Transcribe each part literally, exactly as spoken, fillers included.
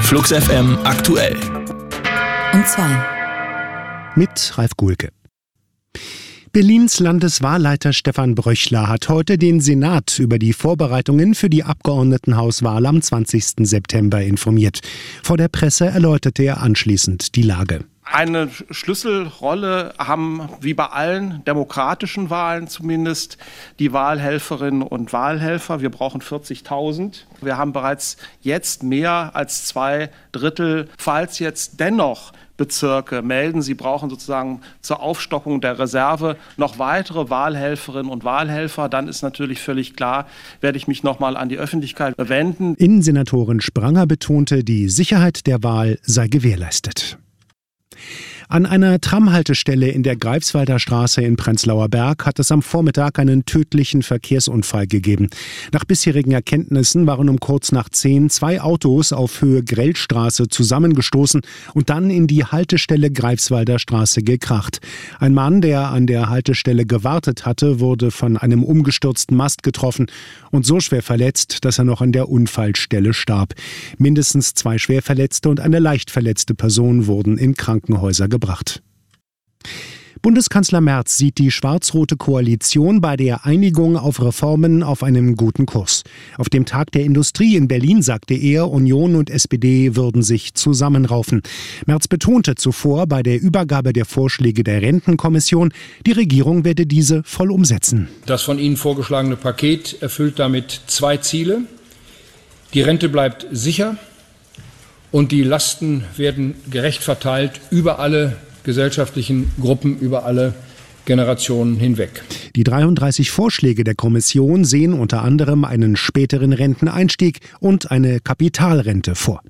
Flux F M aktuell. Um zwei. Mit Ralf Guhlke. Berlins Landeswahlleiter Stefan Bröchler hat heute den Senat über die Vorbereitungen für die Abgeordnetenhauswahl am zwanzigsten September informiert. Vor der Presse erläuterte er anschließend die Lage. Eine Schlüsselrolle haben, wie bei allen demokratischen Wahlen zumindest, die Wahlhelferinnen und Wahlhelfer. Wir brauchen vierzigtausend. Wir haben bereits jetzt mehr als zwei Drittel. Falls jetzt dennoch Bezirke melden, sie brauchen sozusagen zur Aufstockung der Reserve noch weitere Wahlhelferinnen und Wahlhelfer, dann ist natürlich völlig klar, werde ich mich nochmal an die Öffentlichkeit wenden. Innensenatorin Spranger betonte, die Sicherheit der Wahl sei gewährleistet. An einer Tramhaltestelle in der Greifswalder Straße in Prenzlauer Berg hat es am Vormittag einen tödlichen Verkehrsunfall gegeben. Nach bisherigen Erkenntnissen waren um kurz nach zehn zwei Autos auf Höhe Grellstraße zusammengestoßen und dann in die Haltestelle Greifswalder Straße gekracht. Ein Mann, der an der Haltestelle gewartet hatte, wurde von einem umgestürzten Mast getroffen und so schwer verletzt, dass er noch an der Unfallstelle starb. Mindestens zwei Schwerverletzte und eine leicht verletzte Person wurden in Krankenhäuser gebracht. gebracht. Bundeskanzler Merz sieht die schwarz-rote Koalition bei der Einigung auf Reformen auf einem guten Kurs. Auf dem Tag der Industrie in Berlin sagte er, Union und S P D würden sich zusammenraufen. Merz betonte zuvor bei der Übergabe der Vorschläge der Rentenkommission, die Regierung werde diese voll umsetzen. Das von Ihnen vorgeschlagene Paket erfüllt damit zwei Ziele. Die Rente bleibt sicher. Und die Lasten werden gerecht verteilt über alle gesellschaftlichen Gruppen, über alle Generationen hinweg. Die dreiunddreißig Vorschläge der Kommission sehen unter anderem einen späteren Renteneinstieg und eine Kapitalrente vor.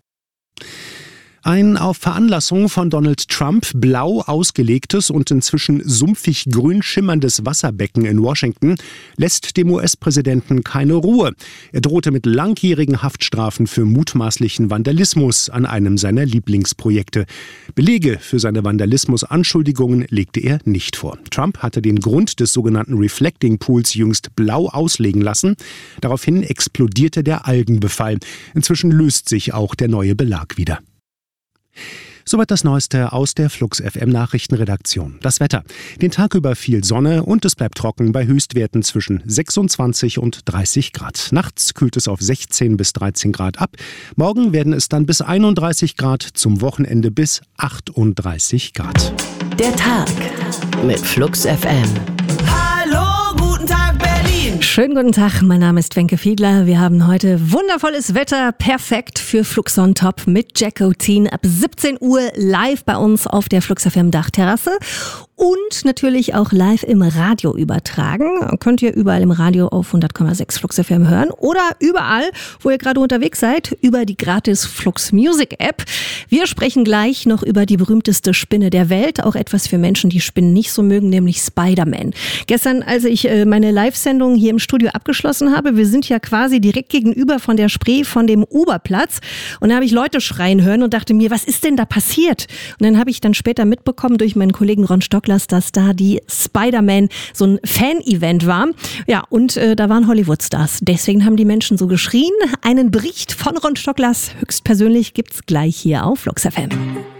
Ein auf Veranlassung von Donald Trump blau ausgelegtes und inzwischen sumpfig grün schimmerndes Wasserbecken in Washington lässt dem U S-Präsidenten keine Ruhe. Er drohte mit langjährigen Haftstrafen für mutmaßlichen Vandalismus an einem seiner Lieblingsprojekte. Belege für seine Vandalismusanschuldigungen legte er nicht vor. Trump hatte den Grund des sogenannten Reflecting Pools jüngst blau auslegen lassen. Daraufhin explodierte der Algenbefall. Inzwischen löst sich auch der neue Belag wieder. Soweit das Neueste aus der Flux F M Nachrichtenredaktion. Das Wetter. Den Tag über viel Sonne und es bleibt trocken bei Höchstwerten zwischen sechsundzwanzig und dreißig Grad. Nachts kühlt es auf sechzehn bis dreizehn Grad ab. Morgen werden es dann bis einunddreißig Grad, zum Wochenende bis achtunddreißig Grad. Der Tag mit Flux F M. Hallo, guten Tag Berlin. Schönen guten Tag, mein Name ist Wenke Fiedler. Wir haben heute wundervolles Wetter, perfekt für Flux on Top mit Jack O'Teen ab siebzehn Uhr live bei uns auf der Flux F M Dachterrasse. Und natürlich auch live im Radio übertragen. Könnt ihr überall im Radio auf hundert Komma sechs Flux F M hören oder überall, wo ihr gerade unterwegs seid, über die gratis Flux Music App. Wir sprechen gleich noch über die berühmteste Spinne der Welt, auch etwas für Menschen, die Spinnen nicht so mögen, nämlich Spider-Man. Gestern, als ich meine Live-Sendung hier im Studio abgeschlossen habe, wir sind ja quasi direkt gegenüber von der Spree, von dem Oberplatz, und da habe ich Leute schreien hören und dachte mir, was ist denn da passiert? Und dann habe ich dann später mitbekommen durch meinen Kollegen Ron Stock, dass da die Spider-Man so ein Fan-Event war. Ja, und äh, da waren Hollywood-Stars. Deswegen haben die Menschen so geschrien. Einen Bericht von Ron Stocklas höchstpersönlich gibt's gleich hier auf Flux F M.